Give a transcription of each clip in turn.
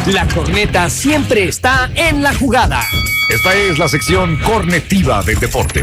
La corneta siempre está en la jugada. Esta es la sección cornetiva del deporte.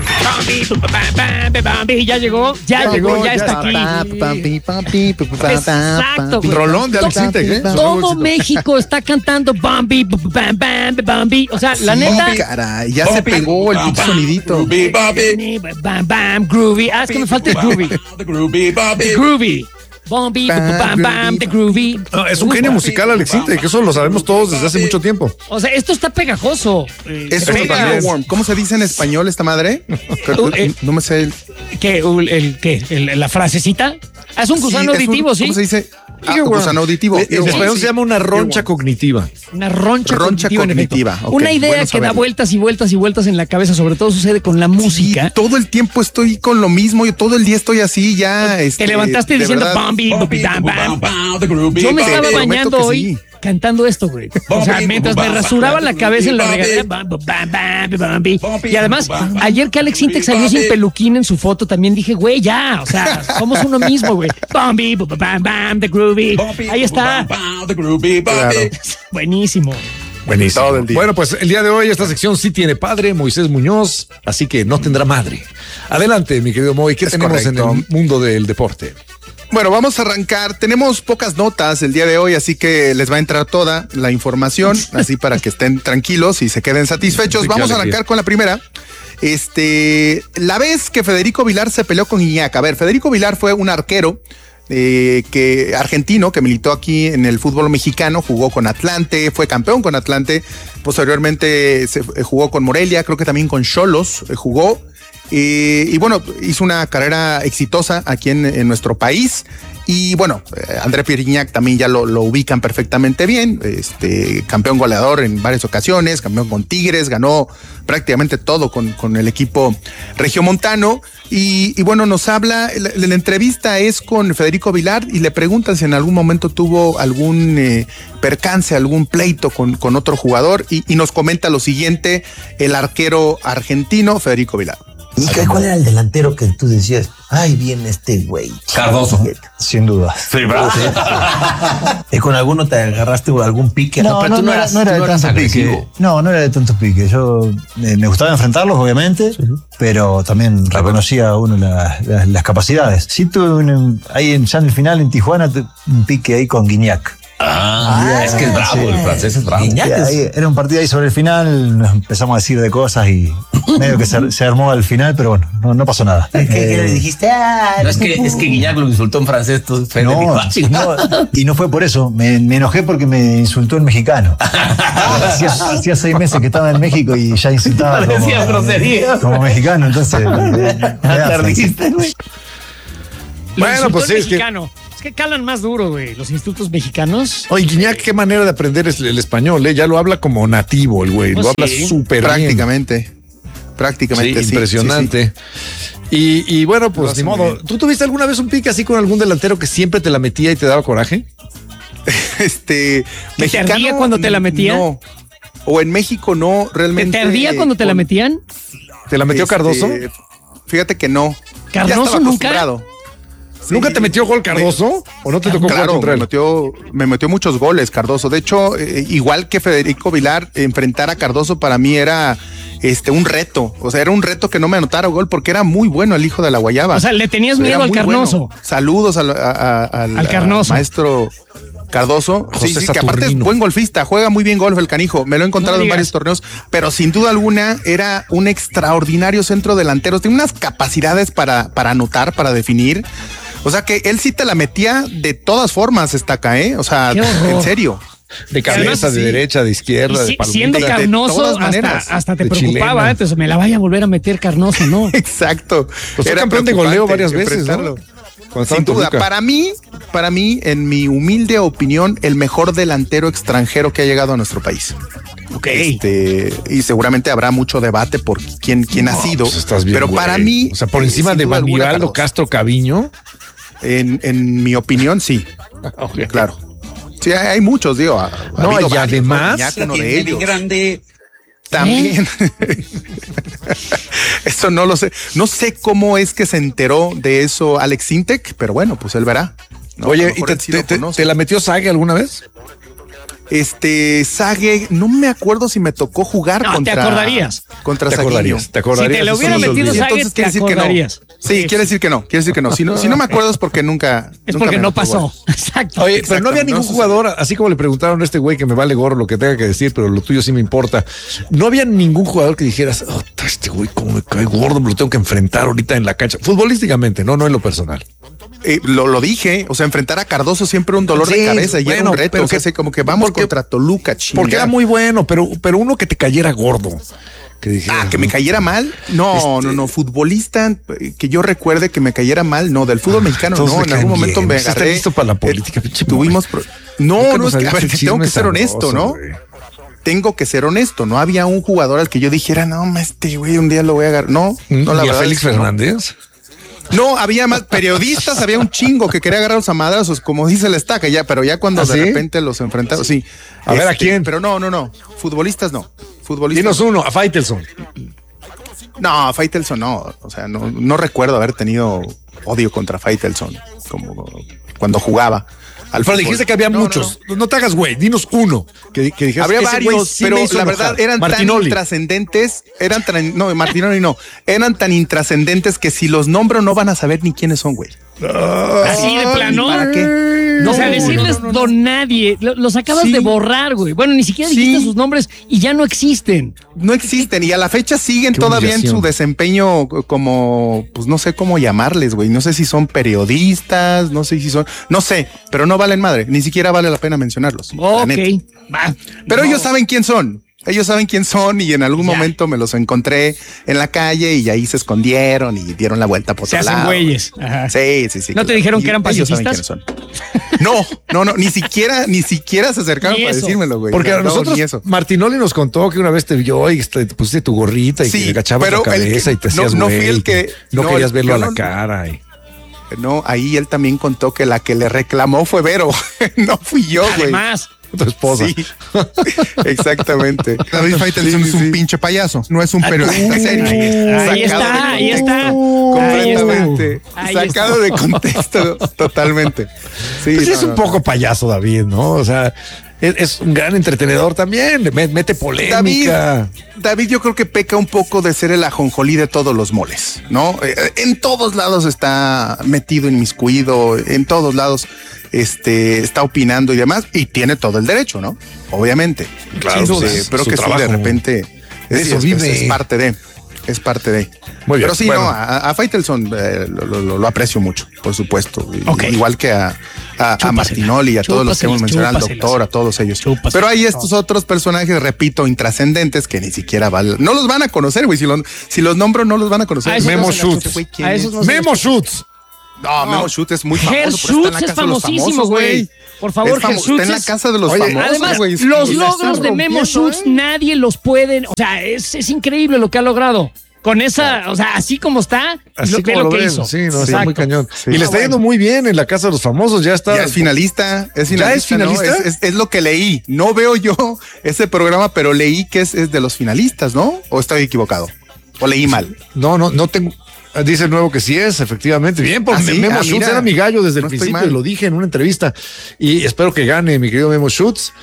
Ya llegó, ya está aquí. Exacto. Rolón de Alex Intec, ¿eh? Todo México está cantando Bambi, Bambi. O sea, la neta. Caray, ya se pegó el pinche sonidito. Bam, bam, groovy. Es que me falta el groovy. The groovy. Bambi, bam, the groovy. No, es un genio musical, Alex Intec, eso lo sabemos todos desde hace mucho tiempo. O sea, esto está pegajoso. Esto también. ¿Cómo se dice en español esta madre? No me sé. ¿La frasecita? Es un gusano auditivo, ¿sí? ¿Cómo se dice? Gusano auditivo. En español se llama una roncha cognitiva. Una roncha cognitiva. Okay, una idea que da vueltas y vueltas y vueltas en la cabeza, sobre todo sucede con la música. Sí, todo el tiempo estoy con lo mismo, yo todo el día estoy así, ya. Te levantaste diciendo Bambi, bam. Yo me estaba bañando hoy cantando esto, güey. O sea, mientras me rasuraba la cabeza en la regadera, Bambi. Y además, ayer que Alex Intec salió sin peluquín en su foto, también dije, güey, ya, o sea, somos uno mismo, güey. Bambi, bam, the groovy. Ahí está. Claro. Buenísimo. Buenísimo. Bueno, pues el día de hoy esta sección sí tiene padre, Moisés Muñoz, así que no tendrá madre. Adelante, mi querido Moy, ¿qué tenemos en el mundo del deporte? Bueno, vamos a arrancar. Tenemos pocas notas el día de hoy, así que les va a entrar toda la información, así para que estén tranquilos y se queden satisfechos. Vamos a arrancar con la primera. La vez que Federico Vilar se peleó con Gignac. A ver, Federico Vilar fue un arquero argentino que militó aquí en el fútbol mexicano, jugó con Atlante, fue campeón con Atlante, posteriormente jugó con Morelia, creo que también con Xolos jugó. Y bueno, hizo una carrera exitosa aquí en nuestro país. Y bueno, André Pierre Gignac también ya lo ubican perfectamente bien. Campeón goleador en varias ocasiones, campeón con Tigres, ganó prácticamente todo con el equipo regiomontano. Y bueno, nos habla, la entrevista es con Federico Vilar y le preguntan si en algún momento tuvo algún percance, algún pleito con otro jugador. Y nos comenta lo siguiente, el arquero argentino Federico Vilar. ¿Y cuál era el delantero que tú decías? Ay, viene este güey. Cardoso. Sin duda. Sí, ¿verdad? ¿Y con alguno te agarraste algún pique? No, pero tú no eras de tanto pique. No era de tanto pique. Yo me gustaba enfrentarlos, obviamente, pero también reconocía a uno las capacidades. Sí tuve ahí en final en Tijuana un pique ahí con Gignac. Es que es bravo, sí. El francés es bravo. Era un partido ahí sobre el final, nos empezamos a decir de cosas y medio que se armó al final, pero bueno, no pasó nada. ¿Qué le dijiste? No, es que Gignac lo insultó en francés, y no fue por eso, me enojé porque me insultó en mexicano. Hacía 6 meses que estaba en México y ya insultaba como mexicano, entonces perdiste, güey. Bueno, pues sí, mexicano. Que calan más duro, güey, los institutos mexicanos. Oye, Gignac, qué manera de aprender el español, ¿eh? Ya lo habla como nativo el güey, lo habla súper bien. Prácticamente, sí, impresionante. Sí. Y bueno, pues ni modo. ¿Tú tuviste alguna vez un pique así con algún delantero que siempre te la metía y te daba coraje? ¿Te ardía cuando te la metía? No. O en México no, realmente. ¿Te ardía cuando te la metían? ¿Te la metió Cardoso? Fíjate que no. ¿Cardoso nunca? Sí. ¿Nunca te metió gol Cardoso? ¿O no te tocó jugar contra él? Me metió muchos goles Cardoso. De hecho, igual que Federico Vilar, enfrentar a Cardoso para mí era un reto. O sea, era un reto que no me anotara gol porque era muy bueno el hijo de la guayaba. O sea, le tenías miedo al Carnoso. Bueno. Saludos al Carnoso. Al maestro Cardoso. Sí, que aparte es buen golfista, juega muy bien golf el canijo. Me lo he encontrado en varios torneos, pero sin duda alguna era un extraordinario centro delantero. Tiene unas capacidades para anotar, para definir. O sea que él sí te la metía de todas formas, Estaca, ¿eh? O sea, en serio. De cabeza, de derecha, de izquierda, de palomita. Siendo Carnoso, hasta te preocupaba, entonces me la vaya a volver a meter Carnoso, ¿no? Exacto. Pues era campeón de goleo varias veces, ¿no? Sin duda, para mí, en mi humilde opinión, el mejor delantero extranjero que ha llegado a nuestro país. Ok. Y seguramente habrá mucho debate por quién ha sido. Pues estás bien, pero para mí. O sea, por encima de Banibaldo Castro Caviño. En mi opinión, sí. Okay. Claro. Sí, hay muchos, digo. No, y además. Uno de ellos. Grande. También. Eso no lo sé. No sé cómo es que se enteró de eso Alex Intec, pero bueno, pues él verá. ¿No? Oye, ¿y te la metió Sague alguna vez? Sague, no me acuerdo si me tocó jugar contra. Te acordarías. Contra Te acordarías. Si te lo hubiera metido Sague, te acordarías. Sí, quiere decir que no. Si no me acuerdo es porque nunca. Es porque no pasó. Exacto. Oye, pero no había ningún jugador, así como le preguntaron a este güey que me vale gorro lo que tenga que decir, pero lo tuyo sí me importa. No había ningún jugador que dijeras, este güey cómo me cae gordo, me lo tengo que enfrentar ahorita en la cancha. Futbolísticamente, no en lo personal. Lo dije, o sea, enfrentar a Cardoso siempre un dolor de cabeza y era un reto, pero como que vamos contra Toluca, chingada. Porque era muy bueno, pero uno que te cayera gordo. Que dijera, que me cayera mal. No, futbolista que yo recuerde que me cayera mal, no, del fútbol mexicano, no, en algún momento me agarré. ¿Estás listo para la política? Tuvimos no, es que a ver, tengo que ser honesto, ¿no? Tengo que ser honesto, no había un jugador al que yo dijera, no, este güey un día lo voy a agarrar. No, la verdad. ¿Félix Fernández? No, había más periodistas, había un chingo que quería agarrar los amadrazos, como dice el Estaca, pero ya cuando de repente los enfrentaron, sí. A ver, ¿a quién? Pero no. Futbolistas no. Dinos uno, a Faitelson. No, a Faitelson no. O sea, no recuerdo haber tenido odio contra Faitelson como cuando jugaba. Pero dijiste que había muchos. No te hagas güey, dinos uno. Que dijeras, habría varios, sí, pero la verdad eran Martinoli. Tan intrascendentes. Martinoli no. Eran tan intrascendentes que si los nombro no van a saber ni quiénes son, güey. Así de plano. ¿Para qué? O sea, decirles don nadie. Los acabas de borrar, güey. Bueno, ni siquiera dijiste sus nombres y ya no existen. No existen y a la fecha siguen todavía en su desempeño como, pues no sé cómo llamarles, güey. No sé si son periodistas, no sé si son, no sé, pero no valen madre. Ni siquiera vale la pena mencionarlos. Ok. Pero ellos saben quién son. Ellos saben quién son y en algún momento me los encontré en la calle y ahí se escondieron y dieron la vuelta por otro lado. Se hacen güeyes. Ajá. Sí. ¿No te dijeron que eran pacifistas? Ellos saben quiénes son. No, ni siquiera se acercaron para decírmelo, güey. Porque a nosotros, Martinoli nos contó que una vez te vio y te pusiste tu gorrita y te agachabas la cabeza y te hacías no fui el que... No querías verlo a la cara. No, ahí él también contó que la que le reclamó fue Vero. No fui yo, güey. Además... tu esposa. Sí, exactamente. David Faitelson es un pinche payaso, no es un periodista serio. Ahí está. Completamente. Sacado de contexto, totalmente. Sí, pues es un poco payaso, David, ¿no? O sea, es un gran entretenedor también, mete polémica. David yo creo que peca un poco de ser el ajonjolí de todos los moles, ¿no? En todos lados está metido, inmiscuido, en todos lados está opinando y demás, y tiene todo el derecho, ¿no? Obviamente. Claro, pero que trabajo, sí, de repente es parte de. Es parte de. Muy bien. Pero sí, bueno. A Faitelson lo aprecio mucho, por supuesto. Okay. Igual que a Martinoli, a todos los que hemos mencionado, al doctor, a todos ellos. Pero hay estos otros personajes, repito, intrascendentes que ni siquiera valen. No los van a conocer, güey. Si los nombro, no los van a conocer. Memo Schutz. Memo Schutz. No, Memo Schutz es muy famoso. Herr Schutz es famosísimo, güey. Por favor, Herr Schutz está en la casa de los famosos. Además, los logros de Memo Schutz nadie los puede. O sea, es increíble lo que ha logrado. Con esa, o sea, así como está, ve lo que hizo. Sí, está muy cañón. Sí. Y le está yendo muy bien en la casa de los famosos. Ya es finalista. ¿Ya es finalista? ¿No? Es lo que leí. No veo yo ese programa, pero leí que es de los finalistas, ¿no? ¿O estoy equivocado? ¿O leí mal? No tengo. Dice el nuevo que sí es, efectivamente. Bien, por Memo Schutz era mi gallo desde el principio y lo dije en una entrevista. Y espero que gane, mi querido Memo Schutz.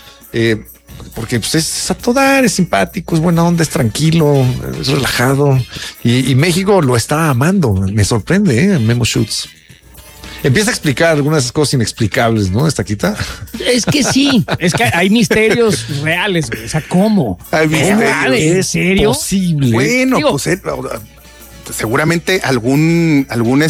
Porque pues, es a todo dar, es simpático, es buena onda, es tranquilo, es relajado. Y México lo está amando. Me sorprende, Memo Schutz. Empieza a explicar algunas cosas inexplicables, ¿no? Estaquita. Es que sí, es que hay misterios reales, güey. O sea, ¿cómo? Hay misterios. ¿En serio? Posible. Bueno, pues seguramente algún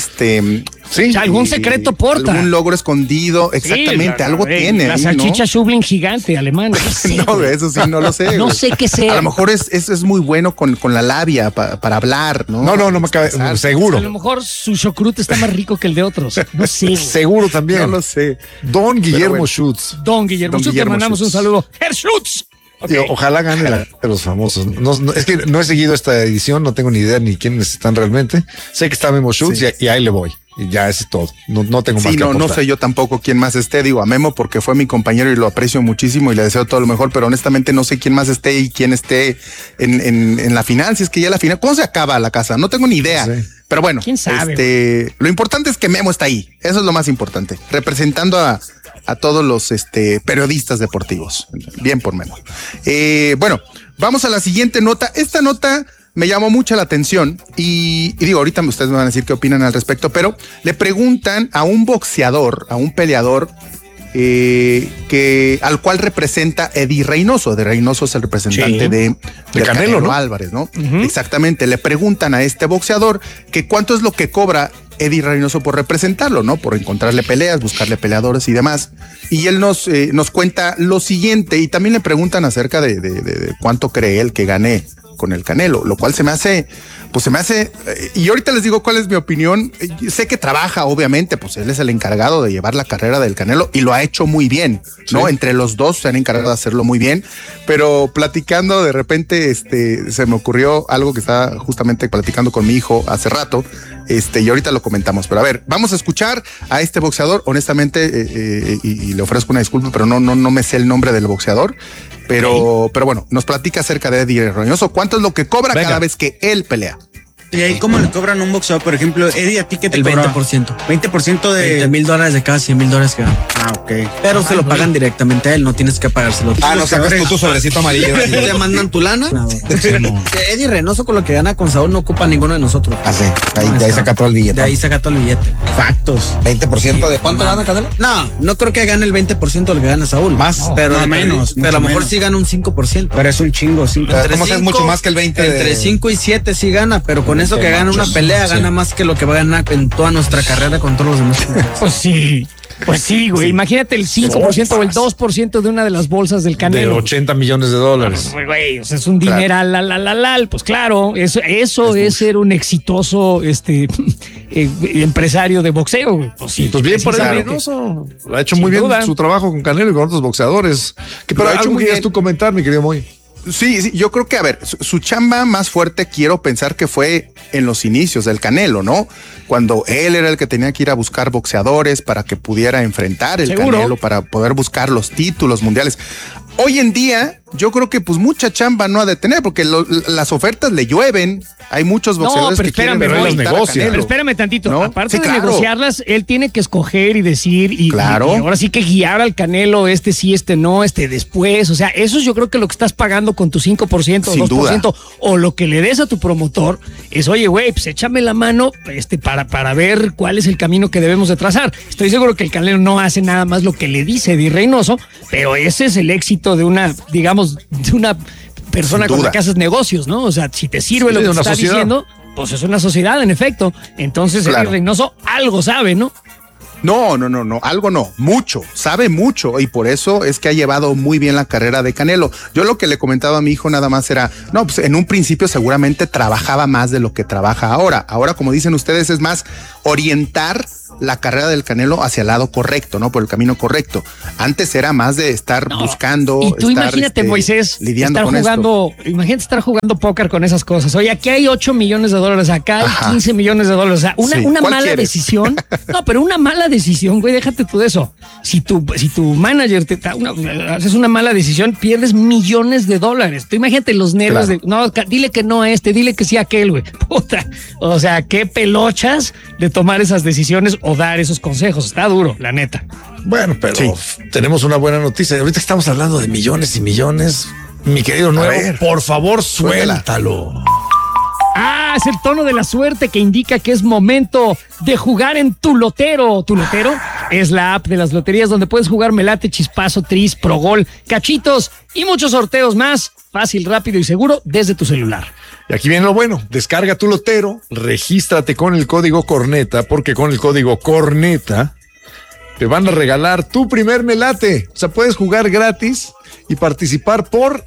sí, algún secreto porta. Algún logro escondido, exactamente, sí, algo tiene. La salchicha Schublin gigante alemana. No, eso sí, no lo sé. No sé qué sea. A lo mejor es muy bueno con la labia para hablar, ¿no? No me cabe, seguro. A lo mejor su chocrut está más rico que el de otros. No sé. Seguro también. No lo sé. Don Guillermo Schutz. Don Guillermo Schutz, te mandamos un saludo. Herr Schutz. Okay. Ojalá gane la de los famosos. No, es que no he seguido esta edición, no tengo ni idea ni quiénes están realmente. Sé que está Memo Schutz y ahí le voy. Y ya es todo. No tengo más que aportar. No sé yo tampoco quién más esté. Digo a Memo porque fue mi compañero y lo aprecio muchísimo y le deseo todo lo mejor, pero honestamente no sé quién más esté y quién esté en la final. Si es que ya la final, ¿cómo se acaba la casa? No tengo ni idea. Sí. Pero bueno, ¿quién sabe? Lo importante es que Memo está ahí. Eso es lo más importante. Representando a a todos los periodistas deportivos. Bien por menos. Bueno, vamos a la siguiente nota. Esta nota me llamó mucho la atención y digo, ahorita ustedes me van a decir qué opinan al respecto, pero le preguntan a un boxeador, a un peleador, al cual representa Eddie Reynoso. De Reynoso es el representante de Canelo, ¿no? Álvarez, ¿no? Exactamente. Le preguntan a este boxeador que cuánto es lo que cobra Eddie Reynoso por representarlo, ¿no? Por encontrarle peleas, buscarle peleadores y demás. Y él nos cuenta lo siguiente, y también le preguntan acerca de cuánto cree él que gane con el Canelo, lo cual se me hace, y ahorita les digo cuál es mi opinión. Sé que trabaja, obviamente, pues él es el encargado de llevar la carrera del Canelo y lo ha hecho muy bien, ¿no? Sí. Entre los dos se han encargado de hacerlo muy bien, pero platicando de repente, se me ocurrió algo que estaba justamente platicando con mi hijo hace rato, y ahorita lo comentamos, pero a ver, vamos a escuchar a este boxeador, honestamente, y le ofrezco una disculpa, pero no me sé el nombre del boxeador. Pero bueno, nos platica acerca de Eddie Reynoso. ¿Cuánto es lo que cobra cada vez que él pelea? ¿Y ahí cómo le cobran a un boxeador? Por ejemplo, Eddie, ¿a ti qué te cobra? El 20%. 20% de... $20 de cada $100,000 que gana. Ah, ok. Pero se lo pagan directamente a él, no tienes que pagárselo. No sacas tú tu sobrecito amarillo. ¿Te mandan tu lana? No. Eddie Reynoso con lo que gana con Saúl no ocupa ninguno de nosotros. Ah, sí. De ahí saca todo el billete. De ahí saca todo el billete. Factos. 20% de cuánto gana Canelo? No creo que gane el 20% de lo que gana Saúl. Más, pero no, menos. Pero a lo mejor sí gana un 5%. Pero es un chingo, 5. ¿Cómo es mucho más que el 20%? Entre 5 y 7 sí gana, pero con eso que gana una pelea, gana más que lo que va a ganar en toda nuestra carrera con todos los demás. Pues sí, güey. Sí. Imagínate el 5% o el 2% de una de las bolsas del Canelo. De $80 millones. Güey, o sea, es un dineral. Pues claro, eso es ser un exitoso empresario de boxeo, güey. Pues sí, pues bien por el Reynoso. Ha hecho muy bien su trabajo con Canelo y con otros boxeadores. Pero algo querías tú comentar, mi querido Moy. Sí, yo creo que, a ver, su chamba más fuerte quiero pensar que fue en los inicios del Canelo, ¿no? Cuando él era el que tenía que ir a buscar boxeadores para que pudiera enfrentar el Canelo, para poder buscar los títulos mundiales. Hoy en día, yo creo que pues mucha chamba no ha de tener, porque las ofertas le llueven. Hay muchos boxeadores que quieren ver los negocios. Pero espérame tantito, ¿no? Aparte de negociarlas, él tiene que escoger y decir, y ahora sí que guiar al Canelo, sí, no, después. O sea, eso es yo creo que lo que estás pagando con tu 5% o 2%, o lo que le des a tu promotor, es, oye, güey, pues échame la mano para ver cuál es el camino que debemos de trazar. Estoy seguro que el Canelo no hace nada más lo que le dice Eddie Reynoso, pero ese es el éxito de una persona con la que haces negocios, ¿no? O sea, si te sirve lo que te está diciendo, pues es una sociedad, en efecto. Entonces, Eddie Reynoso algo sabe, ¿no? No, algo no, mucho, sabe mucho, y por eso es que ha llevado muy bien la carrera de Canelo. Yo lo que le comentaba a mi hijo nada más era, pues en un principio seguramente trabajaba más de lo que trabaja ahora. Ahora, como dicen ustedes, es más orientar la carrera del Canelo hacia el lado correcto, ¿no? Por el camino correcto. Antes era más de estar buscando. Y tú imagínate, Moisés, lidiando con esto. Imagínate estar jugando póker con esas cosas. Oye, aquí hay $8 millones, acá hay $15 millones. O sea, una mala decisión. No, pero una mala decisión, güey, déjate tú de eso. Si tu manager haces una mala decisión, pierdes $millones. Tú imagínate los nervios dile que no a dile que sí a aquel, güey. Puta. O sea, qué pelochas de tomar esas decisiones o dar esos consejos. Está duro, la neta. Bueno, pero tenemos una buena noticia. Ahorita estamos hablando de millones y millones. Mi querido Nuevo, por favor, suéltalo. Es el tono de la suerte que indica que es momento de jugar en Tu Lotero. Tu Lotero es la app de las loterías donde puedes jugar Melate, Chispazo, Tris, Progol, Cachitos y muchos sorteos más. Fácil, rápido y seguro desde tu celular. Y aquí viene lo bueno, descarga Tu Lotero, regístrate con el código Corneta, porque con el código Corneta te van a regalar tu primer melate. O sea, puedes jugar gratis y participar por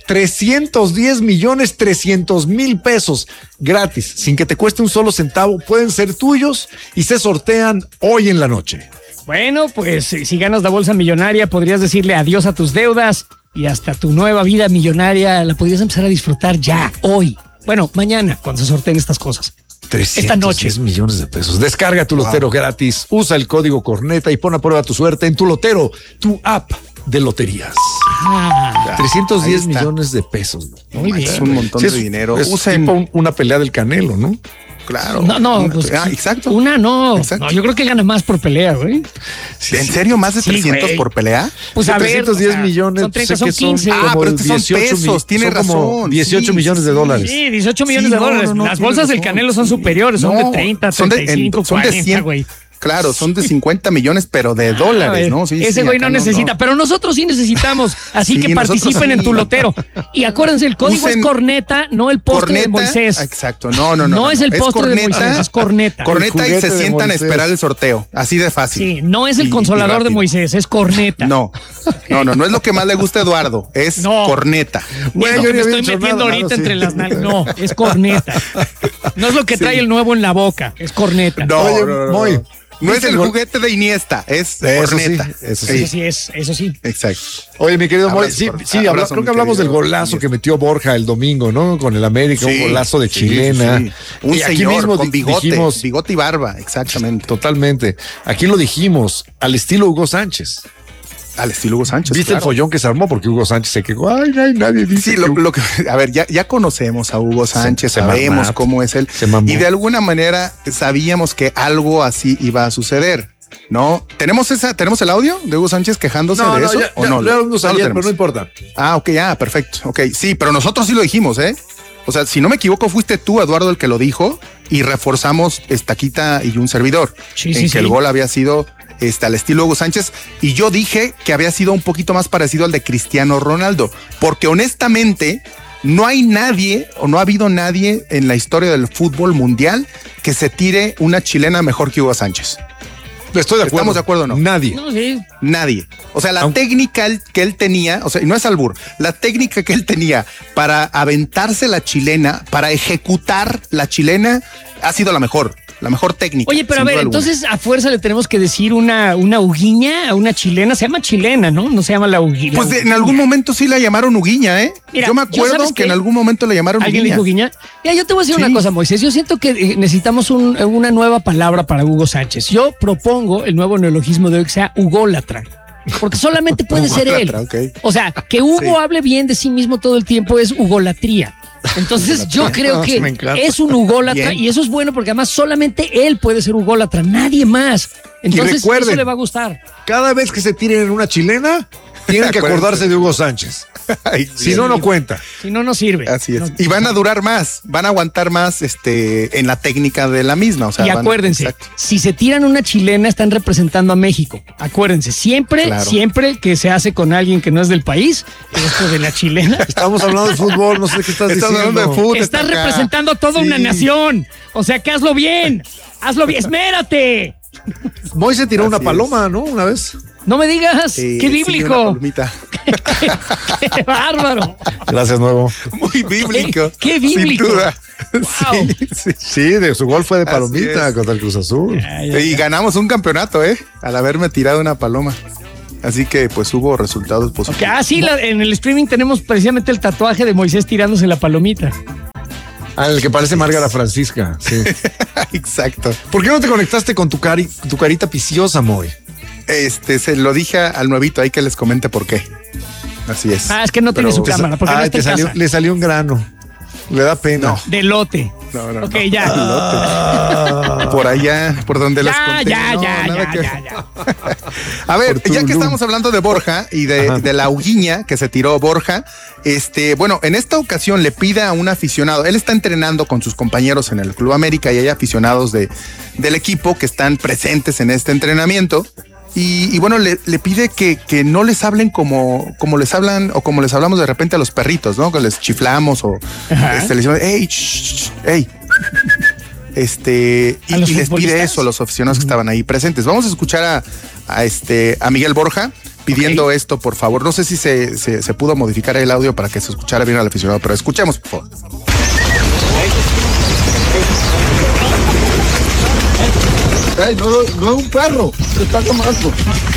310,300,000 pesos gratis, sin que te cueste un solo centavo. Pueden ser tuyos y se sortean hoy en la noche. Bueno, pues si ganas la bolsa millonaria, podrías decirle adiós a tus deudas y hasta tu nueva vida millonaria la podrías empezar a disfrutar ya, hoy. Bueno, mañana, cuando se sorteen estas cosas. 310 millones de pesos. Descarga Tu Lotero gratis, usa el código Corneta y pon a prueba tu suerte en Tu Lotero, tu app de loterías. 310 millones de pesos. Muy bien. Es un montón de dinero. Es tipo una pelea del Canelo, ¿no? Claro. No, pues, exacto. Una no. Exacto. No, yo creo que gana más por pelea, güey. ¿En serio? ¿Más de 300 por pelea? Pues a ver, 310 millones. Son 30, son 15. Pero estos son pesos, tiene razón. 18 millones de dólares. Sí, 18 millones de dólares. Las bolsas del Canelo son superiores, son de 30, 35, 40, güey. Claro, son de 50 millones, pero de dólares, ¿no? Sí, ese güey no necesita, pero nosotros sí necesitamos. Así que participen en tu lotero. Y acuérdense, el código es corneta, no el postre de Moisés. Exacto, no. No es el postre de Moisés, es corneta. Corneta y se sientan a esperar el sorteo. Así de fácil. Sí, no es el consolador de Moisés, es corneta. No es lo que más le gusta a Eduardo, es corneta. Bueno, yo me estoy metiendo ahorita entre las nalgas. No, es corneta. No es lo que trae el nuevo en la boca, es corneta. No es el juguete de Iniesta, es corneta. Eso sí. Exacto. Oye, mi querido Moy, creo que hablamos del golazo que metió Borja el domingo, ¿no? Con el América, un golazo de chilena. Sí. Un señor mismo con bigote y barba, exactamente. Totalmente. Aquí lo dijimos, al estilo Hugo Sánchez. ¿Viste el follón que se armó? Porque Hugo Sánchez se quejó. Ay, nadie dice. Sí, a ver, ya conocemos a Hugo Sánchez, sabemos cómo es él. Y de alguna manera sabíamos que algo así iba a suceder, ¿no? ¿Tenemos el audio de Hugo Sánchez quejándose de eso? No, lo vimos ayer, pero no importa. Perfecto. Ok, sí, pero nosotros sí lo dijimos, ¿eh? O sea, si no me equivoco, fuiste tú, Eduardo, el que lo dijo y reforzamos Estaquita y un servidor que el gol había sido al estilo Hugo Sánchez, y yo dije que había sido un poquito más parecido al de Cristiano Ronaldo, porque honestamente no hay nadie o no ha habido nadie en la historia del fútbol mundial que se tire una chilena mejor que Hugo Sánchez. Estoy de acuerdo. ¿Estamos de acuerdo o no? Nadie. No, sí. Nadie. O sea, la técnica que él tenía, o sea, y no es albur, la técnica que él tenía para aventarse la chilena, para ejecutar la chilena, ha sido la mejor técnica. Oye, pero a ver, entonces a fuerza le tenemos que decir una huguiña a una chilena. Se llama chilena, ¿no? No se llama la huguilla. Pues en algún momento sí la llamaron huguiña, ¿eh? Mira, yo me acuerdo que en algún momento la llamaron ¿alguien huguiña. dijo huguiña? Mira, yo te voy a decir una cosa, Moisés. Yo siento que necesitamos una nueva palabra para Hugo Sánchez. Yo propongo el nuevo neologismo de hoy que sea hugólatra. Porque solamente puede ser él. Okay. O sea, que Hugo hable bien de sí mismo todo el tiempo es hugolatría. Entonces yo creo que es un hugólatra y eso es bueno porque además solamente él puede ser hugólatra, nadie más. Entonces recuerden, eso le va a gustar. Cada vez que se tiren en una chilena, tienen que acordarse de Hugo Sánchez. Si no cuenta. Si no sirve. Así es. Y van a durar más, van a aguantar más en la técnica de la misma. O sea, y acuérdense, si se tiran una chilena, están representando a México. Acuérdense, siempre que se hace con alguien que no es del país, esto de la chilena. Estamos hablando de fútbol, no sé qué estás diciendo. Hablando de fútbol. Estás representando a toda una nación. O sea, que hazlo bien, esmérate. Moy se tiró una paloma, ¿no? Una vez. No me digas, qué bíblico. Qué bárbaro. Gracias, Nuevo. Muy bíblico. Qué bíblico. Sin duda. Wow. Sí, de su gol fue de palomita contra el Cruz Azul. Y ganamos un campeonato, al haberme tirado una paloma. Así que pues hubo resultados positivos. Sí, en el streaming tenemos precisamente el tatuaje de Moisés tirándose la palomita. El que parece Márgara Francisca. Sí. Exacto. ¿Por qué no te conectaste con tu carita piciosa, Moy? Se lo dije al nuevito, ahí que les comente por qué. Así es. Es que no tiene su cámara. Porque le salió un grano. Le da pena. No. De lote. No. Ok, ya. Por allá, por donde les conté. Ya. A ver, ya que estamos hablando de Borja y de la huguiña que se tiró Borja, bueno, en esta ocasión le pide a un aficionado, él está entrenando con sus compañeros en el Club América y hay aficionados del equipo que están presentes en este entrenamiento. Y bueno, le pide que no les hablen como les hablan o como les hablamos de repente a los perritos, ¿no? Que les chiflamos o les decimos, hey. Y les pide eso a los aficionados que estaban ahí presentes. Vamos a escuchar a Miguel Borja pidiendo esto, por favor. No sé si se pudo modificar el audio para que se escuchara bien al aficionado, pero escuchemos, por favor. Ay, no es un perro, se está tomando.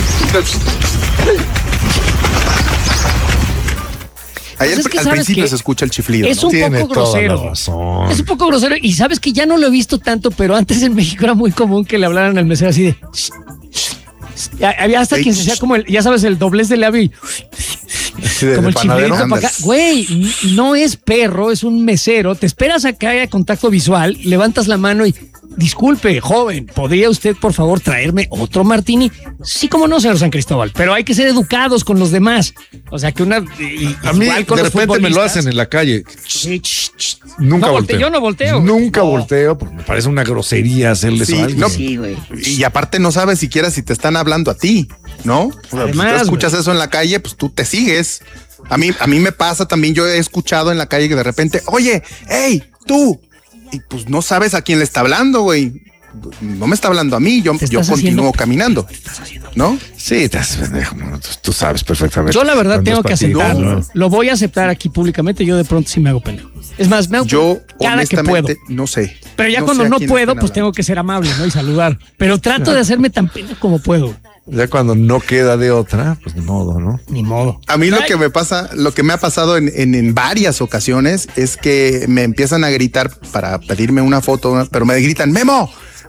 Ahí al principio se escucha el chiflido. Es un poco grosero. Es un poco grosero. Y sabes que ya no lo he visto tanto, pero antes en México era muy común que le hablaran al mesero así de. Había hasta quien se hacía como ya sabes, el doblez del labio. Como el chiflidito para acá. Güey, no es perro, es un mesero. Te esperas a que haya contacto visual, levantas la mano y... Disculpe, joven, ¿podría usted, por favor, traerme otro martini? Sí, como no, señor San Cristóbal, pero hay que ser educados con los demás. O sea, que una... a mí, de repente me lo hacen en la calle. Nunca volteo. Yo no volteo. Nunca volteo, porque me parece una grosería hacerle eso a alguien. No, sí, güey. Y aparte no sabes siquiera si te están hablando a ti, ¿no? Además, si tú escuchas eso en la calle, pues tú te sigues. A mí me pasa también, yo he escuchado en la calle que de repente, oye, hey, tú... Y pues no sabes a quién le está hablando, güey. No me está hablando a mí, yo continúo caminando, ¿no? Sí, tú sabes perfectamente. Yo la verdad tengo que aceptarlo. Lo voy a aceptar aquí públicamente, yo de pronto sí me hago pendejo. Es más, me hago cada que puedo. No sé. Pero ya cuando no puedo, pues tengo que ser amable, ¿no? Y saludar. Pero trato de hacerme tan pendejo como puedo. Ya cuando no queda de otra, pues ni modo, ¿no? Ni modo. A mí lo que me ha pasado en varias ocasiones es que me empiezan a gritar para pedirme una foto, pero me gritan, Memo.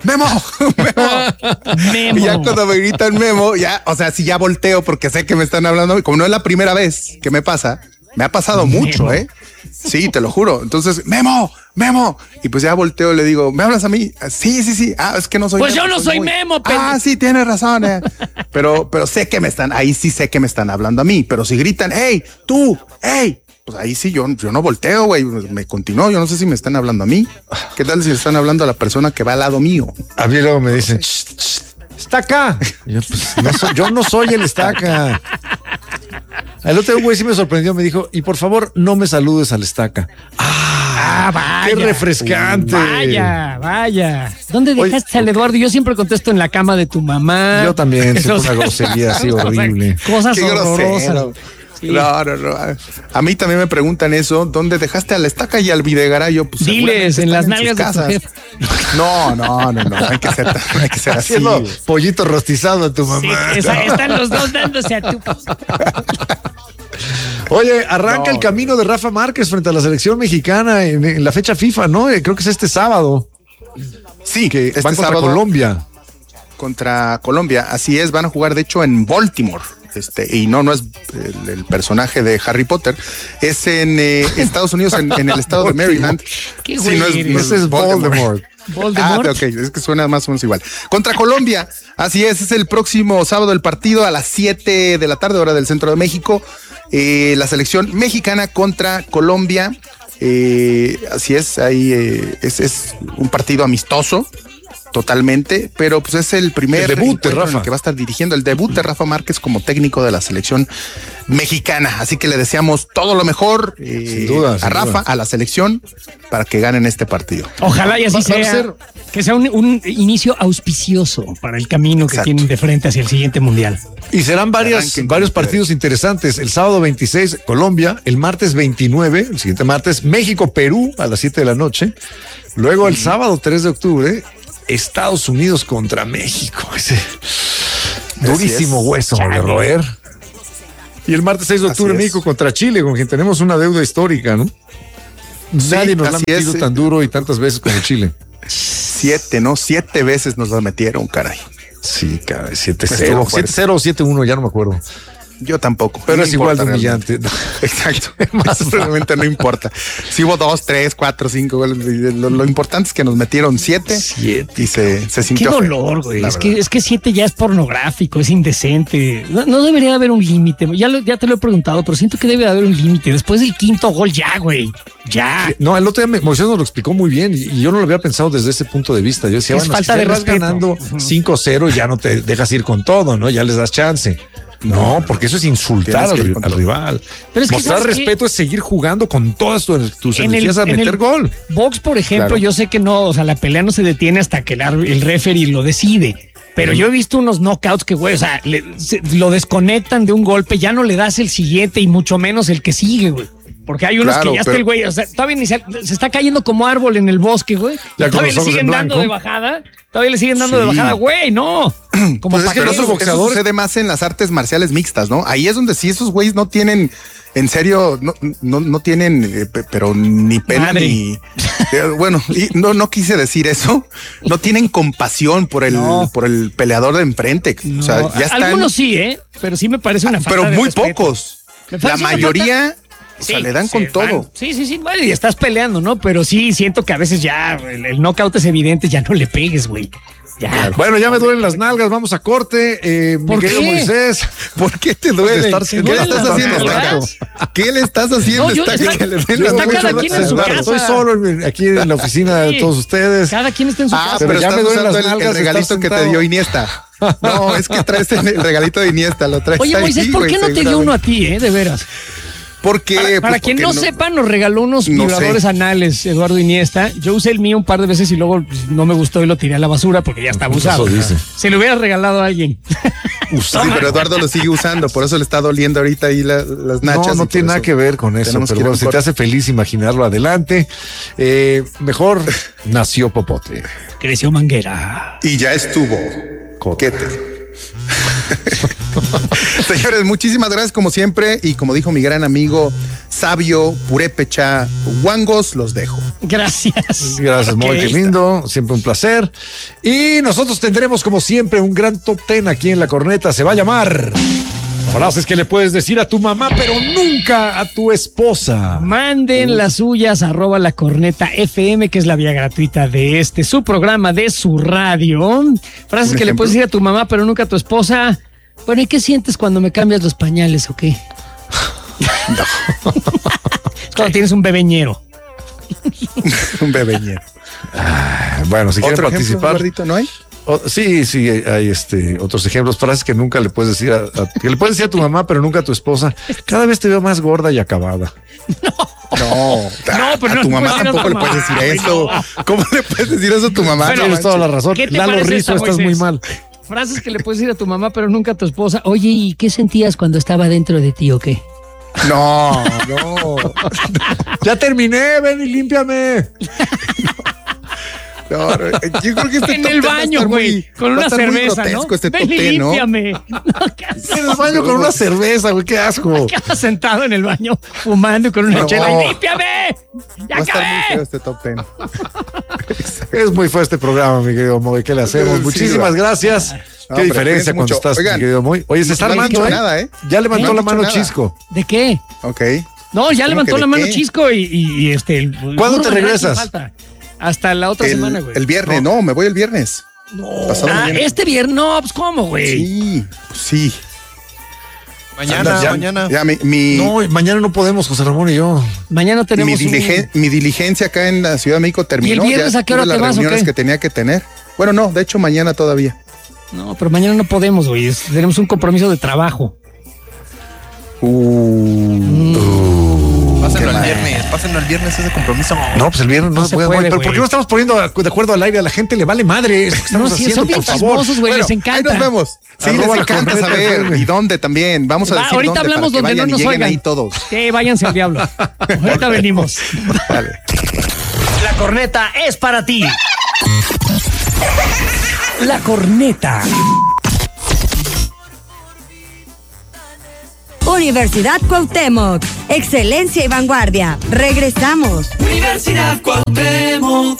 Y ya cuando me gritan Memo, ya, o sea, si ya volteo porque sé que me están hablando, como no es la primera vez que me pasa, me ha pasado mucho, Sí, te lo juro. Entonces, Memo. Y pues ya volteo y le digo, ¿me hablas a mí? Sí. Ah, es que no soy Pues Memo, yo no soy Memo, sí, tienes razón. Pero sé que ahí sí sé que me están hablando a mí. Pero si gritan, hey, tú, hey, pues ahí sí yo no volteo, güey. Me continúo. Yo no sé si me están hablando a mí. ¿Qué tal si le están hablando a la persona que va al lado mío? A mí luego me dicen, está acá. Yo no soy el estaca. El otro güey sí me sorprendió, me dijo, y por favor, no me saludes al estaca. Vaya. ¡Qué refrescante! Vaya. ¿Dónde dejaste al Eduardo? Yo siempre contesto en la cama de tu mamá. Yo también, es una grosería así horrible. Cosas horrorosas. Sí. No. A mí también me preguntan eso. ¿Dónde dejaste a la estaca y al Videgaray? Pues diles, en las nalgas de tu jefe. No. Hay que ser así. Haciendo pollito rostizado a tu mamá. Sí, están los dos dándose a tu... Oye, arranca el camino de Rafa Márquez frente a la selección mexicana en la fecha FIFA, ¿no? Creo que es este sábado. Sí, que van contra Colombia. Contra Colombia, así es, van a jugar de hecho en Baltimore. Y no es el personaje de Harry Potter, es en Estados Unidos, en el estado de Maryland. ¿Qué güey? Ese es Voldemort. Ok, es que suena más o menos igual. Contra Colombia, así es el próximo sábado el partido a las 7 de la tarde, hora del centro de México. La selección mexicana contra Colombia. Así es, ahí es un partido amistoso. Totalmente, pero pues es el primer debut de Rafa, que va a estar dirigiendo el debut de Rafa Márquez como técnico de la selección mexicana. Así que le deseamos todo lo mejor a Rafa, a la selección, para que ganen este partido. Ojalá y así sea, que sea un inicio auspicioso para el camino que tienen de frente hacia el siguiente mundial. Y serán varios partidos interesantes. El sábado 26, Colombia. El martes 29, el siguiente martes, México-Perú a las 7 de la noche. Luego el sábado 3 de octubre, Estados Unidos contra México. Ese durísimo hueso de roer. Y el martes 6 de octubre, México contra Chile, con quien tenemos una deuda histórica, ¿no? Nadie nos la ha metido tan duro y tantas veces como Chile. 7 veces nos la metieron, caray. Sí, caray, 7-0 o 7-1, ya no me acuerdo. Yo tampoco. Pero es igual de humillante. Exacto. Realmente no importa. Si hubo 2, 3, 4, 5 lo importante es que nos metieron 7 y se sintió. Qué dolor, güey. Es que 7 ya es pornográfico, es indecente. No debería haber un límite. Ya te lo he preguntado, pero siento que debe haber un límite. Después del quinto gol, ya, güey. Ya. No, el otro día Moisés nos lo explicó muy bien y yo no lo había pensado desde ese punto de vista. Yo decía, es falta de respeto. Ganando 5-0, ya no te dejas ir con todo, ¿no? Ya les das chance. No, porque eso es insultar al rival. Pero es que mostrar respeto es seguir jugando con todas tus energías a meter gol. Box, por ejemplo, yo sé que no, o sea, la pelea no se detiene hasta que el referee lo decide. Pero yo he visto unos knockouts que, güey, o sea, lo desconectan de un golpe, ya no le das el siguiente y mucho menos el que sigue, güey. Porque hay unos que ya está el güey, o sea, todavía ni se está cayendo como árbol en el bosque, güey. Todavía le siguen dando de bajada. Güey, no. Como pues es que los boxeadores eso sucede más en las artes marciales mixtas, ¿no? Ahí es donde sí esos güeyes no tienen, en serio, no tienen, pero ni pena ni. Bueno, no quise decir eso. No tienen compasión por el peleador de enfrente. No. O sea, ya están. Algunos sí, pero sí me parece una falta pero de muy respeto. pocos. La mayoría... O sea, le dan con todo. Sí. Bueno, y estás peleando, ¿no? Pero sí, siento que a veces ya el knockout es evidente, ya no le pegues, güey. Ya. Bueno, ya me duelen las nalgas, vamos a corte. ¿Por qué? Moisés, ¿por qué te duele? ¿Qué le estás haciendo, Estaca? ¿Qué le estás haciendo, Estaca? Está cada quien en su casa. Estoy solo aquí en la oficina de todos ustedes. Cada quien está en su casa. Pero ya me duelen las nalgas. El regalito que te dio Iniesta. No, es que traes el regalito de Iniesta, lo traes. Oye, Moisés, ¿por qué no te dio uno a ti, de veras? Porque para quien no sepa, nos regaló unos vibradores anales Eduardo Iniesta. Yo usé el mío un par de veces y luego no me gustó y lo tiré a la basura porque ya estaba usado. Se lo hubiera regalado a alguien. Sí, pero Eduardo lo sigue usando, por eso le está doliendo ahorita ahí las nachas. No tiene nada que ver con eso, pero bueno, si te hace feliz imaginarlo, adelante. Mejor nació Popote. Creció Manguera. Y ya estuvo Coquete. Señores, muchísimas gracias como siempre, y como dijo mi gran amigo Sabio Purépecha Guangos, los dejo. Gracias. Muy qué lindo, siempre un placer. Y nosotros tendremos como siempre un gran top 10 aquí en La Corneta. Se va a llamar frases que le puedes decir a tu mamá, pero nunca a tu esposa. Manden las suyas @ La Corneta FM, que es la vía gratuita de su programa, de su radio. Frases que le puedes decir a tu mamá, pero nunca a tu esposa. Bueno, ¿y qué sientes cuando me cambias los pañales o qué? No. Es cuando tienes un bebeñero. Un bebeñero. Bueno, si quieren participar. ¿No hay? Sí, hay otros ejemplos, frases que nunca le puedes decir que le puedes decir a tu mamá, pero nunca a tu esposa. Cada vez te veo más gorda y acabada. No, pero a tu mamá tampoco le puedes decir eso. ¿Cómo le puedes decir eso a tu mamá? Bueno, tienes toda la razón. Lalo Rizzo, estás muy mal. Frases que le puedes decir a tu mamá, pero nunca a tu esposa. Oye, ¿y qué sentías cuando estaba dentro de ti o qué? No. Ya terminé, ven y límpiame. No, yo creo que en el baño, güey, con una cerveza, ¿no? Ven y límpiame. En el baño con una cerveza, güey, qué asco. Quedas sentado en el baño fumando con una chela y límpiame. ¡Ya acabé! Muy feo este top 10. Es muy feo este programa, mi querido Moy. ¿Qué le hacemos? Muchísimas gracias. Qué diferencia cuando estás, mi querido Moy. Oye, se está armando, ¿eh? Ya levantó la mano Chisco. ¿De qué? Ok. No, ya levantó la mano Chisco y ¿Cuándo te regresas? Hasta la otra semana, güey. El viernes, no, me voy el viernes. No. Este viernes, no, pues ¿cómo, güey? Sí. Mañana. Ya No, mañana no podemos, José Ramón y yo. Mañana tenemos mi diligencia acá en la Ciudad de México terminó. ¿Y el viernes a qué hora te vas, las reuniones que tenía que tener. Bueno, no, de hecho mañana todavía. No, pero mañana no podemos, güey. Tenemos un compromiso de trabajo. Pásenlo el viernes ese compromiso. No, pues el viernes no se puede. ¿Pero por qué no estamos poniendo de acuerdo al aire? A la gente le vale madre esto que estamos haciendo, son bien chismosos, güey, les encanta. Ahí nos vemos. Sí, les encanta saber. ¿Y dónde también? Vamos a decir ahorita dónde, hablamos para que donde vayan no nos y lleguen oigan. ahí todos. Váyanse al diablo. Ahorita venimos. Vale. La corneta es para ti. La corneta. Universidad Cuauhtémoc, excelencia y vanguardia. Regresamos. Universidad Cuauhtémoc.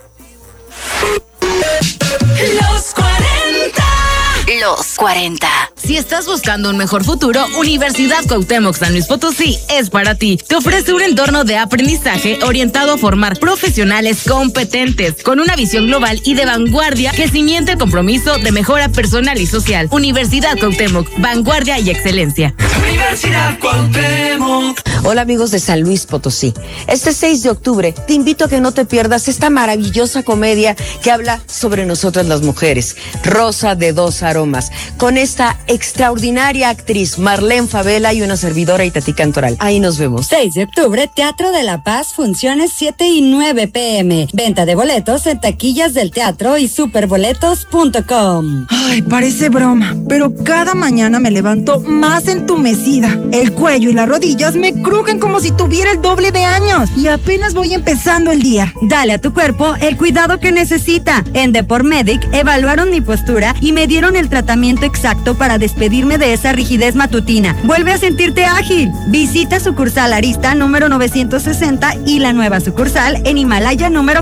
Los 40. Los 40. Si estás buscando un mejor futuro, Universidad Cuauhtémoc San Luis Potosí es para ti. Te ofrece un entorno de aprendizaje orientado a formar profesionales competentes, con una visión global y de vanguardia que cimienta el compromiso de mejora personal y social. Universidad Cuauhtémoc, vanguardia y excelencia. Universidad Cuauhtémoc. Hola amigos de San Luis Potosí. Este 6 de octubre te invito a que no te pierdas esta maravillosa comedia que habla sobre nosotras las mujeres, Rosa de dos aromas, con esta extraordinaria actriz Marlene Favela y una servidora Itatí Cantoral. Ahí nos vemos. 6 de octubre, Teatro de la Paz, funciones 7 y 9 p.m. Venta de boletos en taquillas del teatro y superboletos.com. Ay, parece broma, pero cada mañana me levanto más entumecida. El cuello y las rodillas me crujen como si tuviera el doble de años y apenas voy empezando el día. Dale a tu cuerpo el cuidado que necesita. En Depormedic evaluaron mi postura y me dieron el tratamiento exacto para despedirme de esa rigidez matutina. Vuelve a sentirte ágil. Visita sucursal Arista número 960 y la nueva sucursal en Himalaya número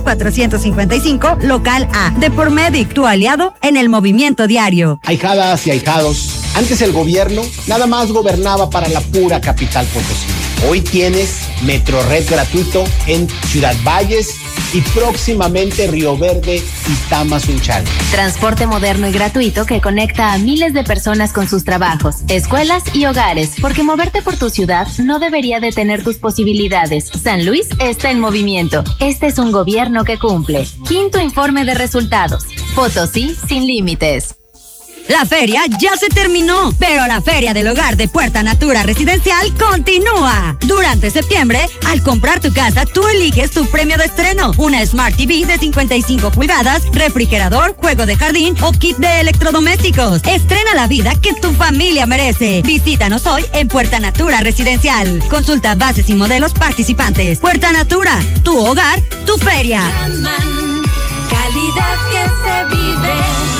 455, local A. Depormedic, tu aliado en el movimiento diario. Ahijadas y ahijados, Antes el gobierno nada más gobernaba para la pura capital Potosí. Hoy tienes Metrored gratuito en Ciudad Valles y próximamente Río Verde y Tamazunchal. Transporte moderno y gratuito que conecta a miles de personas con sus trabajos, escuelas y hogares, porque moverte por tu ciudad no debería detener tus posibilidades. San Luis está en movimiento. Este es un gobierno que cumple. Quinto informe de resultados. Potosí sin límites. La feria ya se terminó, pero la Feria del Hogar de Puerta Natura Residencial continúa. Durante septiembre, al comprar tu casa, tú eliges tu premio de estreno. Una Smart TV de 55 pulgadas, refrigerador, juego de jardín o kit de electrodomésticos. Estrena la vida que tu familia merece. Visítanos hoy en Puerta Natura Residencial. Consulta bases y modelos participantes. Puerta Natura, tu hogar, tu feria. Calidad que se vive.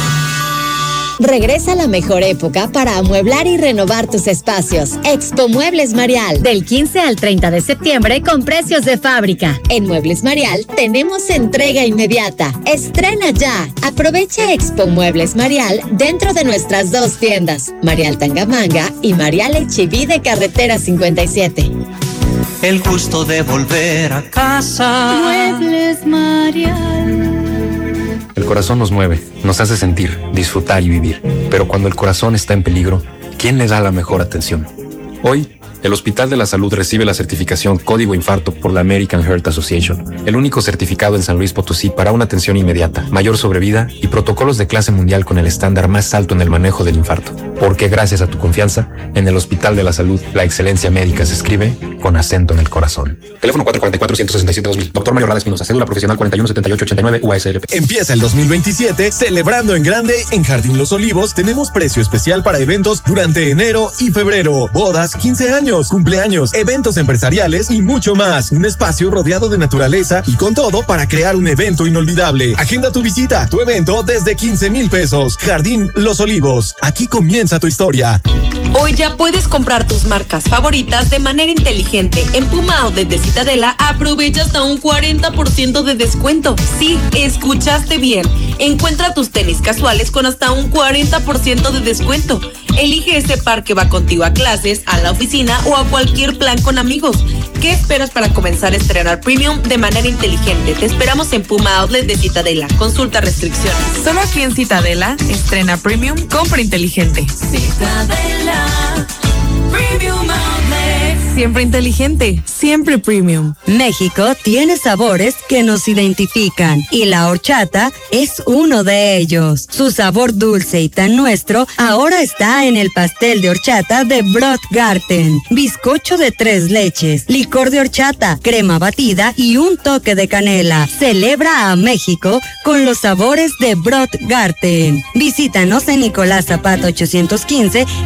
Regresa la mejor época para amueblar y renovar tus espacios. Expo Muebles Marial, del 15 al 30 de septiembre con precios de fábrica. En Muebles Marial tenemos entrega inmediata. Estrena ya. Aprovecha Expo Muebles Marial dentro de nuestras dos tiendas, Marial Tangamanga y Marial H.B. de Carretera 57. El gusto de volver a casa. Muebles Marial. El corazón nos mueve, nos hace sentir, disfrutar y vivir. Pero cuando el corazón está en peligro, ¿quién le da la mejor atención? Hoy, el Hospital de la Salud recibe la certificación Código Infarto por la American Heart Association, el único certificado en San Luis Potosí para una atención inmediata, mayor sobrevida y protocolos de clase mundial con el estándar más alto en el manejo del infarto. Porque gracias a tu confianza, en el Hospital de la Salud, la excelencia médica se escribe con acento en el corazón. Teléfono 444-167-2000. Doctor Mario Rada Espinosa, cédula profesional 417889 UASLP. Empieza el 2027 celebrando en grande. En Jardín Los Olivos tenemos precio especial para eventos durante enero y febrero. Bodas, 15 años, cumpleaños, eventos empresariales y mucho más. Un espacio rodeado de naturaleza y con todo para crear un evento inolvidable. Agenda tu visita, tu evento desde 15,000 pesos. Jardín Los Olivos. Aquí comienza tu historia. Hoy ya puedes comprar tus marcas favoritas de manera inteligente. En Puma Outlet de Citadela aprovecha hasta un 40% de descuento. Sí, escuchaste bien. Encuentra tus tenis casuales con hasta un 40% de descuento. Elige ese par que va contigo a clases, a la oficina o a cualquier plan con amigos. ¿Qué esperas para comenzar a estrenar Premium de manera inteligente? Te esperamos en Puma Outlet de Citadela. Consulta restricciones. Solo aquí en Citadela, estrena Premium, compra inteligente. Citadela, Premium Outlet. Siempre inteligente, siempre premium. México tiene sabores que nos identifican y la horchata es uno de ellos. Su sabor dulce y tan nuestro ahora está en el pastel de horchata de Brotgarten, bizcocho de 3 leches, licor de horchata, crema batida y un toque de canela. Celebra a México con los sabores de Brotgarten. Visítanos en Nicolás Zapata 815